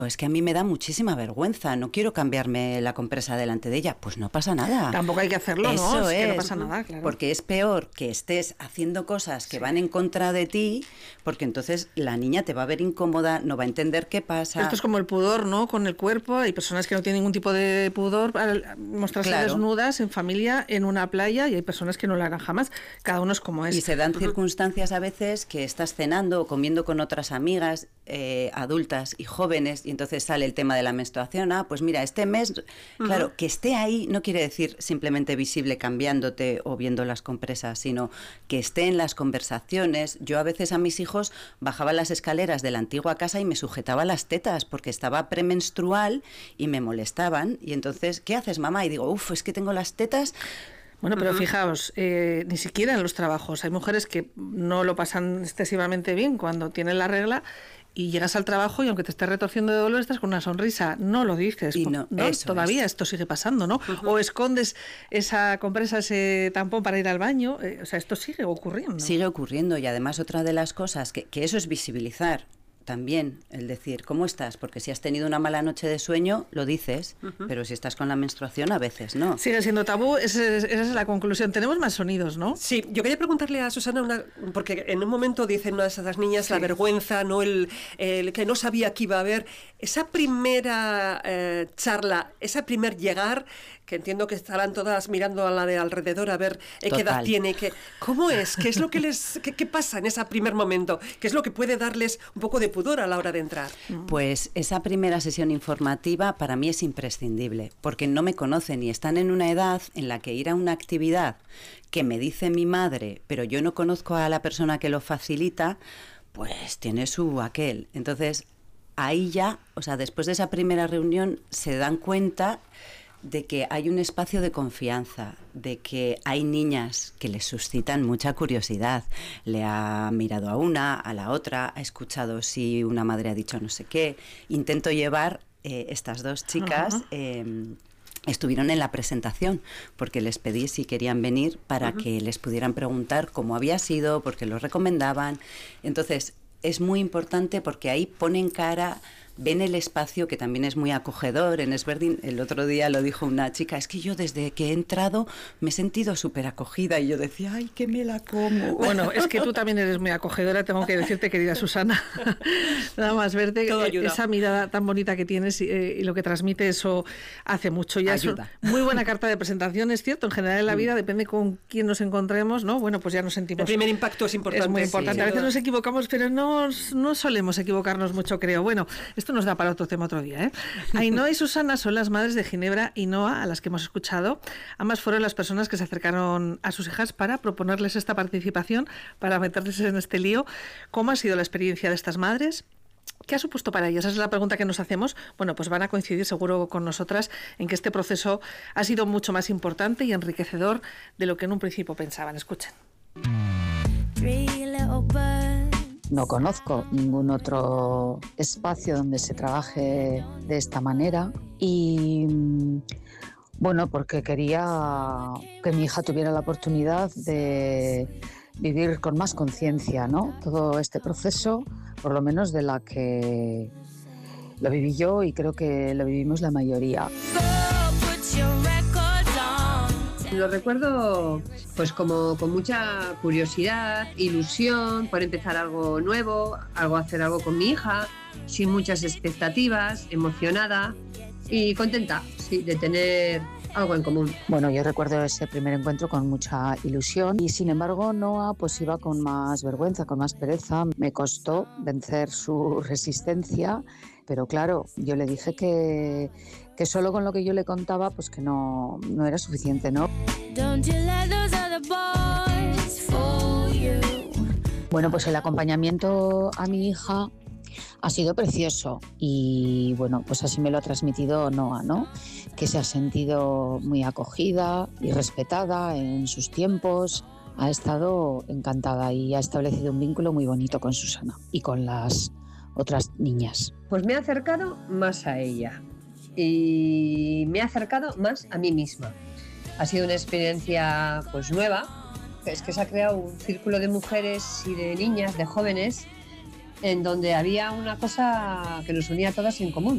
es que a mí me da muchísima vergüenza, no quiero cambiarme la compresa delante de ella. Pues no pasa nada. Tampoco hay que hacerlo, Eso ¿no? es que no pasa nada, claro. Porque es peor que estés haciendo cosas que van en contra de ti, porque entonces la niña te va a ver incómoda, no va a entender qué pasa. Esto es como el pudor, ¿no? Con el cuerpo. Hay personas que no tienen ningún tipo de pudor al mostrarse desnudas en familia, en una playa, y hay personas que no lo harán jamás. Cada uno es como es. Y se dan circunstancias a veces que estás cenando o comiendo con otras amigas adultas y jóvenes, y entonces sale el tema de la menstruación. Pues mira, este mes, claro, que esté ahí no quiere decir simplemente visible cambiándote o viendo las compresas, sino que esté en las conversaciones. Yo a veces a mis hijos bajaba las escaleras de la antigua casa y me sujetaba las tetas porque estaba premenstrual y me molestaban, y entonces, ¿qué haces, mamá? Y digo, es que tengo las tetas. Bueno, pero fijaos, ni siquiera en los trabajos. Hay mujeres que no lo pasan excesivamente bien cuando tienen la regla y llegas al trabajo y aunque te estés retorciendo de dolor estás con una sonrisa. No lo dices. Y no, todavía esto sigue pasando, ¿no? O escondes esa compresa, ese tampón para ir al baño. O sea, esto sigue ocurriendo. Sigue ocurriendo, y además otra de las cosas que eso es visibilizar. También el decir, ¿cómo estás? Porque si has tenido una mala noche de sueño, lo dices, pero si estás con la menstruación, a veces no. Sigue siendo tabú, esa es la conclusión. Tenemos más sonidos, ¿no? Sí, yo quería preguntarle a Susana, porque en un momento dicen una de esas niñas, la vergüenza, no el que no sabía que iba a haber. Esa primera charla, ese primer llegar, que entiendo que estarán todas mirando a la de alrededor a ver qué edad tiene, ¿cómo es? ¿Qué es lo que qué pasa en ese primer momento? ¿Qué es lo que puede darles un poco de pudor a la hora de entrar? Pues esa primera sesión informativa para mí es imprescindible, porque no me conocen y están en una edad en la que ir a una actividad que me dice mi madre, pero yo no conozco a la persona que lo facilita, pues tiene su aquel. Entonces, ahí ya, después de esa primera reunión se dan cuenta de que hay un espacio de confianza, de que hay niñas que les suscitan mucha curiosidad. Le ha mirado a una, a la otra, ha escuchado si una madre ha dicho no sé qué. Intento llevar estas dos chicas. Estuvieron en la presentación porque les pedí si querían venir para que les pudieran preguntar cómo había sido, porque lo recomendaban. Entonces, es muy importante porque ahí ponen cara, ven el espacio, que también es muy acogedor. En Esberdin, el otro día lo dijo una chica, es que yo desde que he entrado me he sentido súper acogida, y yo decía, ¡ay, que me la como! Bueno, es que tú también eres muy acogedora, tengo que decirte, querida Susana. Nada más verte, esa mirada tan bonita que tienes y lo que transmite, eso hace mucho. Ya ayuda. Es muy buena carta de presentación, es cierto, en general en la vida, depende con quién nos encontremos, ¿no? Bueno, pues ya nos sentimos... El primer impacto es importante. Es muy importante. Sí, a veces nos equivocamos, pero no solemos equivocarnos mucho, creo. Bueno, esto nos da para otro tema otro día, ¿eh? Ainhoa y Susana son las madres de Ginebra y Noa, a las que hemos escuchado. Ambas fueron las personas que se acercaron a sus hijas para proponerles esta participación, para meterles en este lío. ¿Cómo ha sido la experiencia de estas madres? ¿Qué ha supuesto para ellas? Esa es la pregunta que nos hacemos. Bueno, pues van a coincidir seguro con nosotras en que este proceso ha sido mucho más importante y enriquecedor de lo que en un principio pensaban. Escuchen. No conozco ningún otro espacio donde se trabaje de esta manera y, bueno, porque quería que mi hija tuviera la oportunidad de vivir con más conciencia, ¿no? Todo este proceso, por lo menos de la que lo viví yo y creo que lo vivimos la mayoría. Lo recuerdo pues como con mucha curiosidad, ilusión por empezar algo nuevo, hacer algo con mi hija, sin muchas expectativas, emocionada y contenta, sí, de tener algo en común. Bueno, yo recuerdo ese primer encuentro con mucha ilusión y sin embargo Noa pues iba con más vergüenza, con más pereza. Me costó vencer su resistencia, pero claro, yo le dije que solo con lo que yo le contaba pues que no era suficiente, ¿no? Bueno, pues el acompañamiento a mi hija ha sido precioso y bueno, pues así me lo ha transmitido Noa, ¿no? Que se ha sentido muy acogida y respetada en sus tiempos, ha estado encantada y ha establecido un vínculo muy bonito con Susana y con las otras niñas. Pues me he acercado más a ella y me he acercado más a mí misma. Ha sido una experiencia pues nueva, es que se ha creado un círculo de mujeres y de niñas, de jóvenes, en donde había una cosa que nos unía a todas en común.